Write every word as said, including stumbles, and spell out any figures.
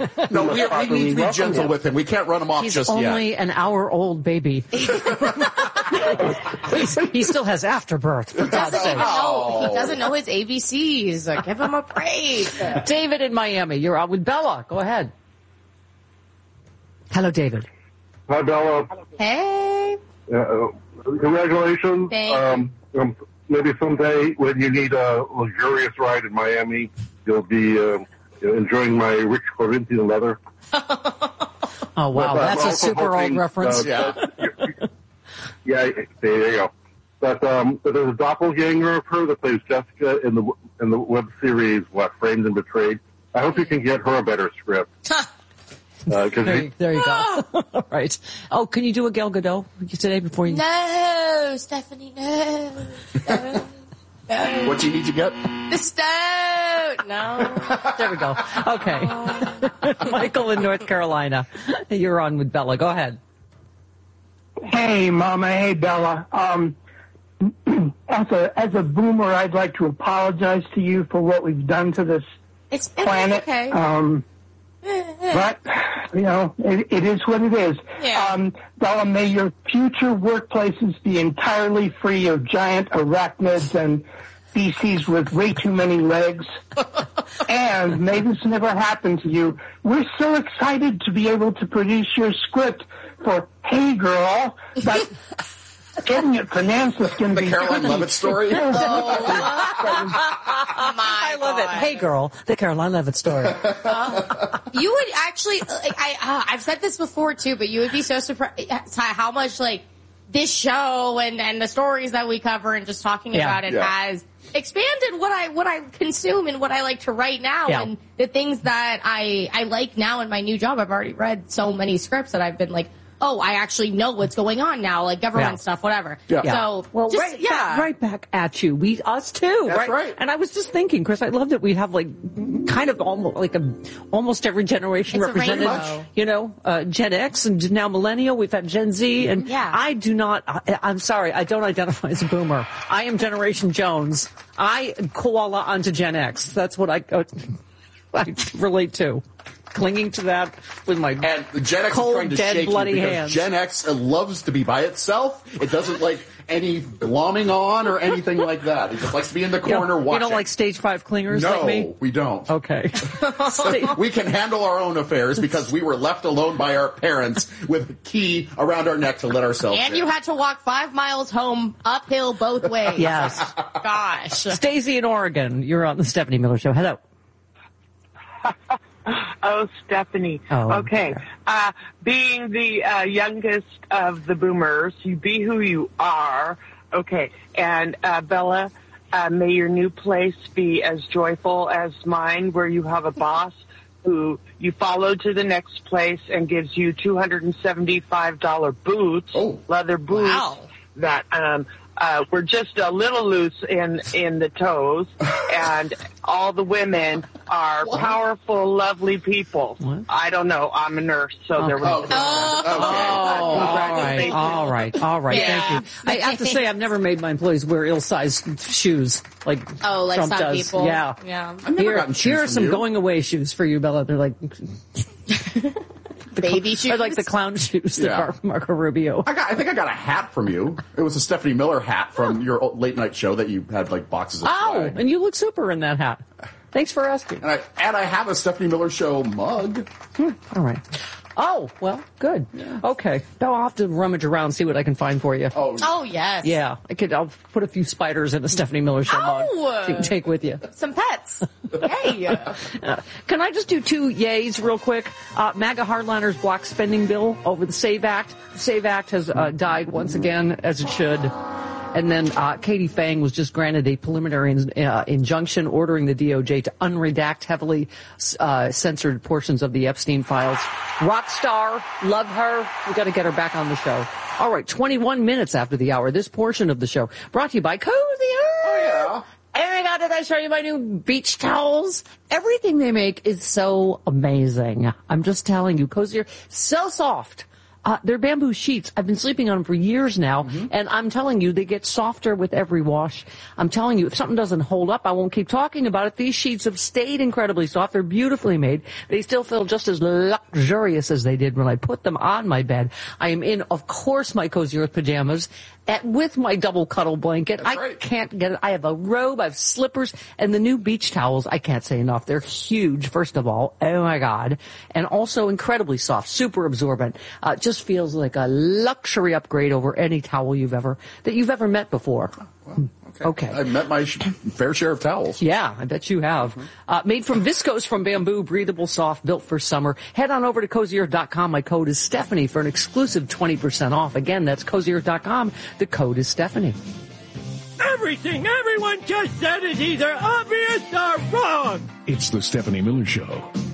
no, we, we need to be gentle with him. We can't run him off He's just yet. He's only an hour-old baby. He still has afterbirth, for God's sake. Know, he doesn't know his A B Cs. Uh, give him a break. David in Miami, you're on with Bella. Go ahead. Hello, David. Hi, Bella. Hey. Uh, congratulations. Thanks. Um, um, maybe someday when you need a luxurious ride in Miami, you'll be uh, enjoying my rich Corinthian leather. Oh, wow. But, uh, That's a super hoping, old reference. Uh, yeah. Yeah, there you go. But um, there's a doppelganger of her that plays Jessica in the in the web series, what, Framed and Betrayed. I hope you can get her a better script. Uh, there, he, there you go. All right. Oh, can you do a Gal Gadot today before you? No, Stephanie, no. no. No. What do you need to get? The stone. No. There we go. Okay. Michael in North Carolina. You're on with Bella. Go ahead. Hey, Mama. Hey, Bella. Um, as a as a boomer, I'd like to apologize to you for what we've done to this it's, planet. It's okay. Um, but you know, it, it is what it is. Yeah. Um, Bella, may your future workplaces be entirely free of giant arachnids and species with way too many legs. And may this never happen to you. We're so excited to be able to produce your script for Hey Girl, but getting it pronounced is going to The be Caroline Levitt story? Oh, I love it. Hey, girl, the Caroline Levitt story. Uh, you would actually, like, I, uh, I've said this before too, but you would be so surprised how much, like, this show and, and the stories that we cover and just talking Yeah. about it Yeah. has expanded what I what I consume and what I like to write now Yeah. and the things that I, I like now in my new job. I've already read so many scripts that I've been like, oh, I actually know what's going on now, like government Yeah. stuff, whatever. Yeah. So, Well, just, right, yeah. back, right back at you. We, us too. That's right. And I was just thinking, Chris, I love that we have like kind of almost like a almost every generation It's a represented. rainbow. You know, uh, Gen X and now millennial. We've had Gen Z, and Yeah. I do not. I, I'm sorry, I don't identify as a boomer. I am Generation Jones. I koala onto Gen X. That's what I, uh, I relate to. Clinging to that with my And Gen X cold, is trying to dead, shake bloody you because hands. Gen X loves to be by itself. It doesn't like any glomming on or anything like that. It just likes to be in the You corner don't, watching. you don't like stage five clingers no, like me? we don't. Okay. We can handle our own affairs because we were left alone by our parents with a key around our neck to let ourselves And in. you had to walk five miles home uphill both ways. Yes. Gosh. Stacey in Oregon, you're on the Stephanie Miller Show. Hello. Oh, Stephanie. Oh, okay. okay. Uh, being the uh, youngest of the boomers, you be who you are. Okay. And uh, Bella, uh, may your new place be as joyful as mine, where you have a boss who you follow to the next place and gives you two hundred seventy-five dollars boots, Oh. leather boots, Wow. that um, uh, were just a little loose in, in the toes, and all the women are What? powerful, lovely people. What? I don't know. I'm a nurse, so there Oh, was... okay. Oh, all right, all right, all right. Yeah. Thank you. I have to say, I've never made my employees wear ill-sized shoes like Oh, like Trump some does. people. Yeah. Yeah. I've never Here, gotten shoes here are from some you. going-away shoes for you, Bella. They're like the Baby cl- shoes. They're like the clown shoes that Yeah. are Marco Rubio. I got. I think I got a hat from you. It was a Stephanie Miller hat from your old late night show that you had like boxes of. Oh, swag. and you look super in that hat. Thanks for asking. And I and I have a Stephanie Miller Show mug. All right. Oh, well, good. Okay. Now I'll have to rummage around and see what I can find for you. Oh, Oh, yes. Yeah, I could. I'll put a few spiders in a Stephanie Miller Show mug Ow! you can take with you. Some pets. Yay. Uh, can I just do two yays real quick? Uh, MAGA hardliners block spending bill over the SAVE Act. The SAVE Act has uh, died once again, as it should. And then uh, Katie Fang was just granted a preliminary uh, injunction ordering the D O J to unredact heavily uh, censored portions of the Epstein files. Rock star, love her. We got to get her back on the show. All right, twenty-one minutes after the hour, this portion of the show brought to you by Cozy Earth. oh yeah. Oh my God, did I show you my new beach towels? Everything they make is so amazing. I'm just telling you, Cozy Earth, so soft. Uh, they're bamboo sheets. I've been sleeping on them for years now, mm-hmm. and I'm telling you, they get softer with every wash. I'm telling you, if something doesn't hold up, I won't keep talking about it. These sheets have stayed incredibly soft. They're beautifully made. They still feel just as luxurious as they did when I put them on my bed. I am in, of course, my Cozy Earth pajamas at, with my double cuddle blanket. That's I right. can't get it. I have a robe, I have slippers, and the new beach towels. I can't say enough. They're huge, first of all. Oh, my God. And also incredibly soft, super absorbent. Uh, just feels like a luxury upgrade over any towel you've ever, that you've ever met before. Well, okay. Okay. I've met my sh- fair share of towels. Yeah, I bet you have. Mm-hmm. Uh, made from viscose from bamboo, breathable, soft, built for summer. Head on over to cozy earth dot com. My code is Stephanie for an exclusive twenty percent off. Again, that's cozy earth dot com. The code is Stephanie. Everything everyone just said is either obvious or wrong. It's the Stephanie Miller Show.